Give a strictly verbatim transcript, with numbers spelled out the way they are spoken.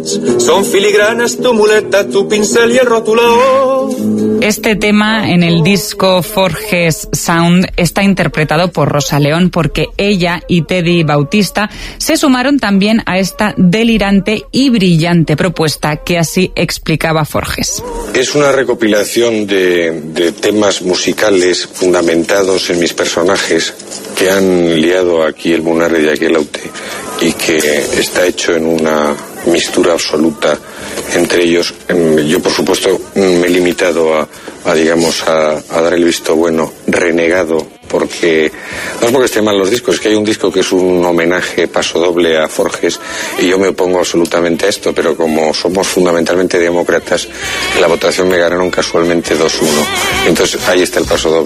Forges. Son filigranas tu muleta, tu pincel y el rotulador. Este tema en el disco Forges Sound está interpretado por Rosa León porque ella y Teddy Bautista se sumaron también a esta delirante y brillante propuesta que así explicaba Forges. Es una recopilación de, de temas musicales fundamentados en mis personajes que han liado aquí el Munarri y aquí el Aute y que está hecho en una mistura absoluta entre ellos. Yo, por supuesto, me he limitado a, a digamos, a, a dar el visto bueno, renegado, porque no es porque estén mal los discos, es que hay un disco que es un homenaje pasodoble a Forges y yo me opongo absolutamente a esto, pero como somos fundamentalmente demócratas, la votación me ganaron casualmente dos uno. Entonces ahí está el pasodoble.